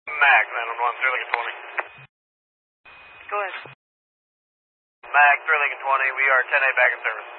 Mag 911, 3 Lincoln 20. Go ahead. Mag 3 Lincoln 20, we are 10A back in service.